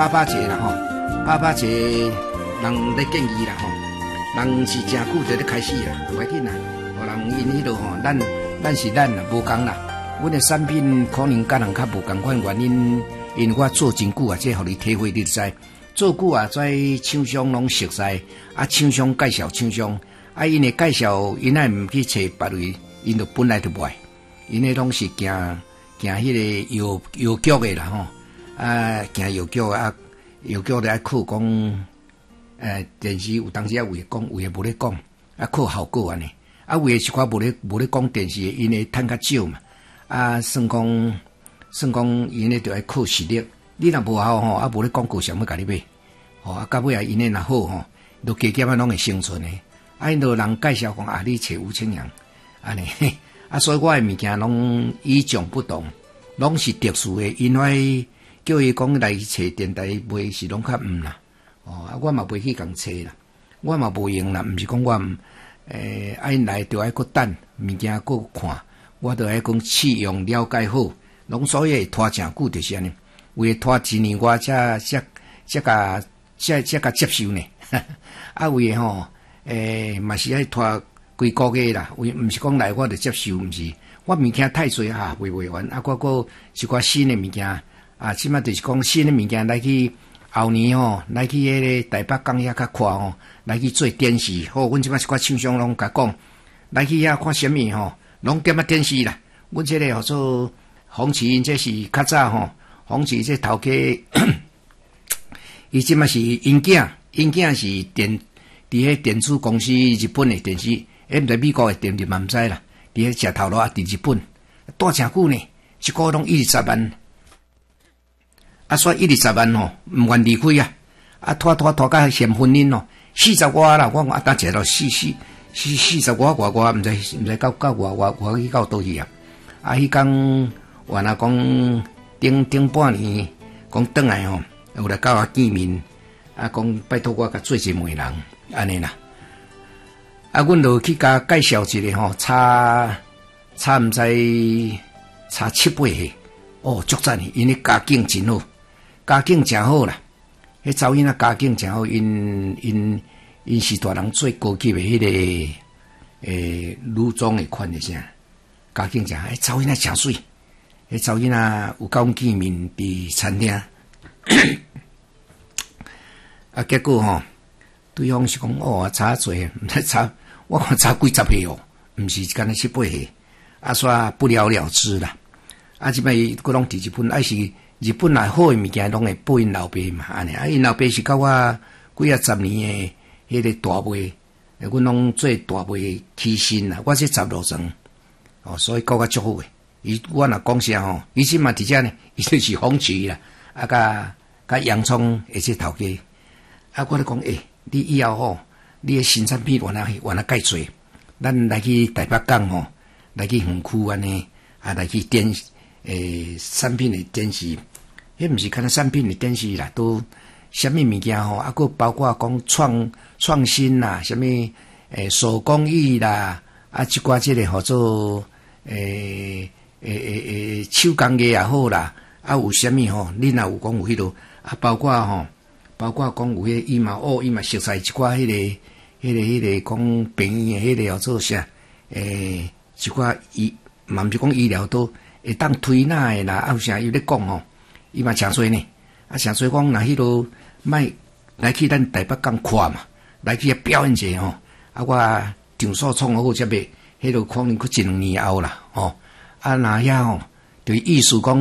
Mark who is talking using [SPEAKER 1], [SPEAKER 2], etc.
[SPEAKER 1] 爸爸节啦吼，爸爸节人咧建议啦吼，人是真久就咧开始啦，袂紧啦，互人因迄落吼，咱是咱啦，无共啦。阮的产品可能甲人较无共款原因，因为我做真久啊，这互你体会你就知。做久啊，在厂商拢熟悉，啊，厂商介绍厂商，啊，因的介绍，因爱毋去找别位，因就本来就袂，因的拢是行迄个邮局的啦吼，啊，行邮局啊，邮局咧爱靠讲，电视有当时啊有会讲，有诶无咧讲，啊靠效果安尼，啊有诶是寡无咧讲电视，因会趁较少嘛，啊算讲因咧着爱靠实力。你若无效吼，啊无咧广告想要甲你买，吼啊到尾啊因咧若好吼，都加减啊拢会生存诶。啊，因都人介绍讲啊，你找吴清阳，安尼，啊，所以我诶物件拢与众不同，拢是特殊诶，因为叫伊讲来找电台卖是拢较毋啦，哦啊，我嘛袂去共找啦，我嘛无用啦，毋是讲我啊因来着爱搁等物件搁看，我着爱讲试用了解好，拢所以会拖诚久就是安尼。为拖一年我才甲接受呢，啊为吼嘛是爱拖几个月啦，为毋是讲来我就接受，毋是我物件太侪啊，卖完啊，我搁一寡新的物件啊，即码就是讲新的物件来去后年吼，来去迄个台北港遐较看吼，来去做电视，好，阮即摆一寡厂商拢甲讲，来去遐看啥物吼，拢点啊电视啦，阮这个号做红旗因这是较早吼。红旗这头家，伊即嘛是因囝是伫迄电子公司日本的电视，毋知美国的电视嘛毋知啦。伫迄食头路啊，伫日本住诚久呢，一个拢120万，啊，煞120万吼，毋愿离开啊，啊，拖甲嫌婚姻咯，40外啦，我当食到40外，毋知到我去到倒去啊，啊，迄工原来讲。顶半年讲转来吼，有来甲我见面，啊讲拜托我甲做一媒人，安尼啦。啊，阮就去甲介绍一个吼，差毋知差7、8岁，哦，足赞的，因为家境真好，家境真好啦。迄查某囡仔家境真好，因是大人最高级的迄个女装的款的啥，家境真好，查某囡仔真水。迄查某囡仔有甲阮见面伫餐厅，啊，结果吼，对方是讲哦，差侪，毋知差，我看差几十岁哦，毋是干那7、8岁，啊，煞不了了之啦。啊，即摆佫拢伫日本，啊是日本来好诶物件，拢会报因老爸嘛，安尼。啊，因老爸是甲我几10年诶迄个大妹，阮拢做大妹起薪啦，我是16层，哦，所以教我足好诶。我若讲啥吼，伊即嘛伫遮呢，伊就是红旗啦，啊，甲洋葱诶这头家，啊，我咧讲你以后吼，你诶新产品原来介做，咱来去台北港吼，来去园区安尼，啊，来去产品诶展示，迄毋是干那产品诶展示啦，都啥物物件吼，啊，佫包括讲创新啦，啥物手工艺啦，啊，即寡即个号做手工艺也好啦，啊有啥物吼？你若有讲有迄落啊，包括讲有迄伊嘛熟悉一寡迄个讲病院诶迄个叫做啥？一寡嘛毋是讲医疗都会当推拿诶啦，啊有啥伊咧讲吼？伊嘛诚侪呢，啊诚侪讲若迄落卖来去咱台北港看嘛，来去表演者吼，啊我场所创好才袂，迄落可能佫1、2年后啦，吼。啊，那遐吼，对艺术讲